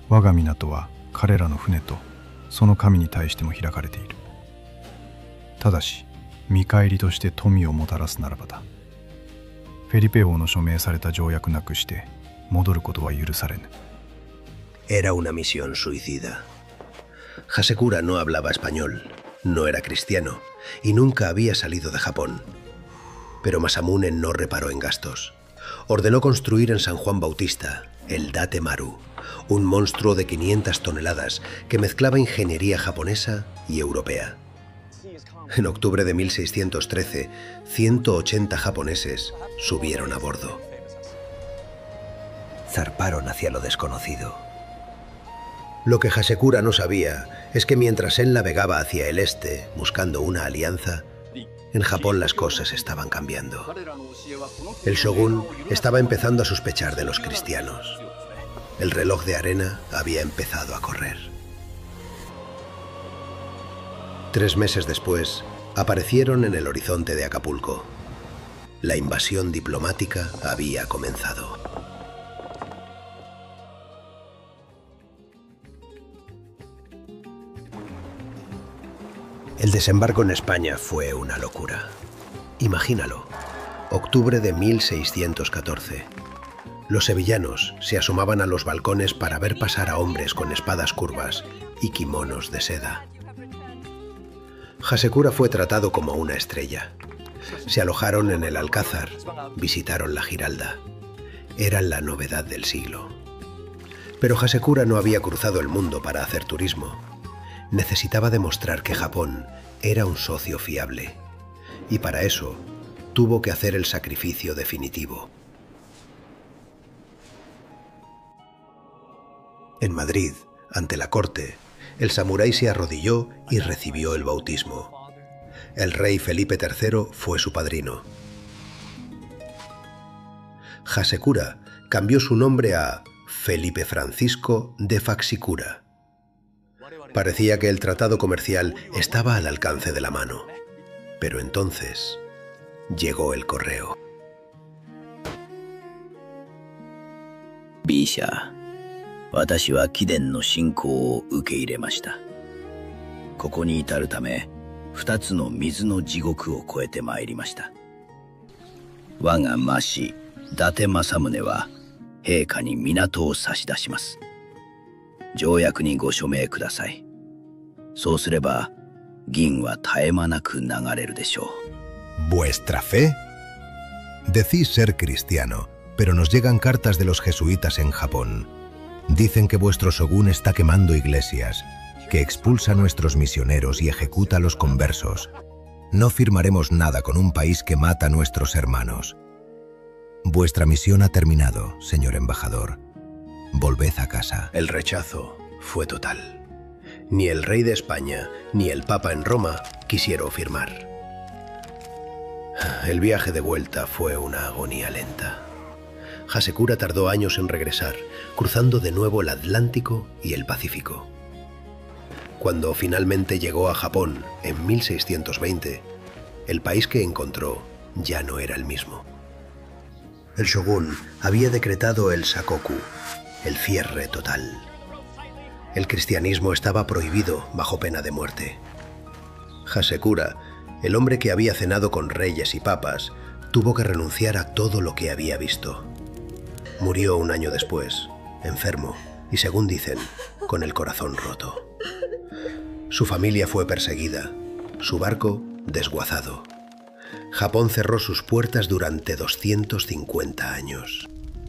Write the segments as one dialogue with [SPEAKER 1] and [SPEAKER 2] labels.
[SPEAKER 1] 我が港は彼らの船とその神に対しても開かれている。ただし見返りとして富をもたらすならばだ。フェリペ王の署名された条約なくして戻ることは許されぬ。
[SPEAKER 2] Era una misión suicida. Hasekura no hablaba español, no era cristiano y nunca había salido de Japón. Pero Masamune no reparó en gastos. Ordenó construir en San Juan Bautista el Date Maru, un monstruo de 500 toneladas que mezclaba ingeniería japonesa y europea. En octubre de 1613, 180 japoneses subieron a bordo. Zarparon hacia lo desconocido. Lo que Hasekura no sabía es que mientras él navegaba hacia el este buscando una alianza, en Japón las cosas estaban cambiando. El shogun estaba empezando a sospechar de los cristianos. El reloj de arena había empezado a correr. 3 meses después, aparecieron en el horizonte de Acapulco. La invasión diplomática había comenzado. El desembarco en España fue una locura. Imagínalo, octubre de 1614. Los sevillanos se asomaban a los balcones para ver pasar a hombres con espadas curvas y kimonos de seda. Hasekura fue tratado como una estrella. Se alojaron en el Alcázar, visitaron la Giralda. Eran la novedad del siglo. Pero Hasekura no había cruzado el mundo para hacer turismo. Necesitaba demostrar que Japón era un socio fiable. Y para eso tuvo que hacer el sacrificio definitivo. En Madrid, ante la corte, el samurái se arrodilló y recibió el bautismo. El rey Felipe III fue su padrino. Hasekura cambió su nombre a Felipe Francisco de Faxicura. Parecía que el tratado comercial estaba al alcance de la mano. Pero entonces llegó el correo.
[SPEAKER 3] Bisha, 私は貴殿の信仰を受け入れました。ここに至るため、2つの水の地獄を越えてまいりました。我が魔師、伊達政宗は、陛下に港を差し出します。条約にご署名ください。そうすれば、銀は絶え間なく流れるでしょう。
[SPEAKER 2] ¿Vuestra fe? Decís ser cristiano, pero nos llegan cartas de los jesuitas en Japón. Dicen que vuestro shogun está quemando iglesias, que expulsa a nuestros misioneros y ejecuta a los conversos. No firmaremos nada con un país que mata a nuestros hermanos. Vuestra misión ha terminado, señor embajador. Volved a casa. El rechazo fue total. Ni el rey de España, ni el papa en Roma quisieron firmar. El viaje de vuelta fue una agonía lenta. Hasekura tardó años en regresar, cruzando de nuevo el Atlántico y el Pacífico. Cuando finalmente llegó a Japón en 1620, el país que encontró ya no era el mismo. El shogun había decretado el sakoku, el cierre total. El cristianismo estaba prohibido bajo pena de muerte. Hasekura, el hombre que había cenado con reyes y papas, tuvo que renunciar a todo lo que había visto. Murió un año después, enfermo y, según dicen, con el corazón roto. Su familia fue perseguida, su barco desguazado. Japón cerró sus puertas durante 250 años.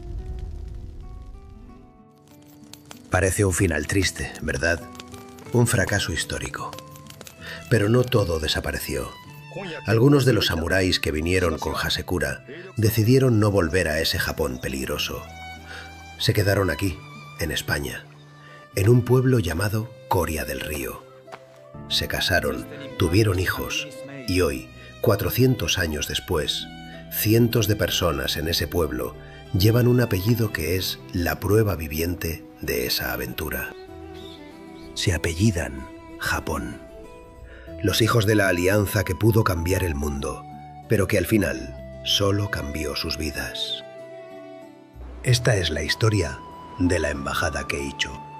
[SPEAKER 2] Parece un final triste, ¿verdad? Un fracaso histórico. Pero no todo desapareció. Algunos de los samuráis que vinieron con Hasekura decidieron no volver a ese Japón peligroso. Se quedaron aquí, en España, en un pueblo llamado Coria del Río. Se casaron, tuvieron hijos y hoy, 400 años después, cientos de personas en ese pueblo llevan un apellido que es la prueba viviente de esa aventura. Se apellidan Japón. Los hijos de la alianza que pudo cambiar el mundo, pero que al final solo cambió sus vidas. Esta es la historia de la embajada Keicho.